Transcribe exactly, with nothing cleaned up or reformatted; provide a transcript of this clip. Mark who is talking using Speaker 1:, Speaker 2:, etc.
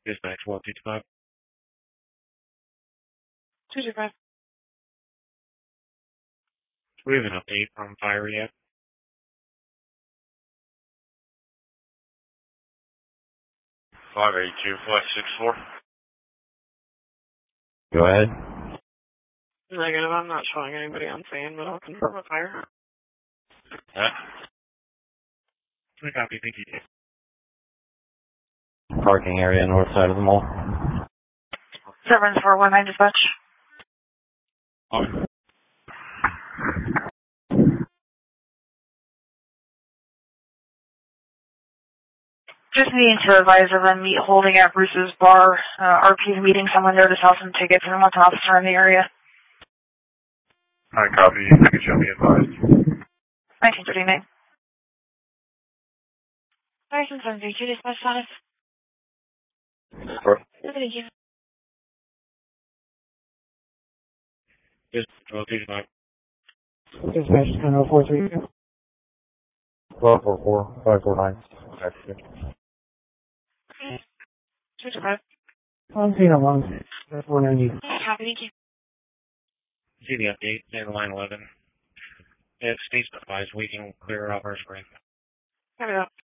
Speaker 1: Dispatch one two five.
Speaker 2: two two five.
Speaker 1: Do we have an update from fire yet?
Speaker 3: five eight two five six four.
Speaker 4: Go ahead.
Speaker 2: Negative, I'm not showing anybody on scene, but I'll confirm a fire.
Speaker 3: Yeah.
Speaker 1: I copy, thank you.
Speaker 4: Parking area north side of the mall.
Speaker 2: seven four one nine dispatch.
Speaker 3: Oh.
Speaker 2: Just needing to advise of a meet holding at Bruce's bar. Uh, R P's meeting someone there to sell some tickets and wants an officer in the area.
Speaker 3: I copy. You can show me advised.
Speaker 2: nineteen thirty-nine. License seven three two dispatch status.
Speaker 3: Sure.
Speaker 2: Thank you.
Speaker 1: Dispatch one two five.
Speaker 5: Dispatch ten oh four three two.
Speaker 4: twelve four four five four nine.
Speaker 2: two two five.
Speaker 5: On scene alone. That's four ninety.
Speaker 2: Copy, thank you.
Speaker 1: See the update, there line eleven. If state's advised, we can clear off our spring.
Speaker 2: Copy that.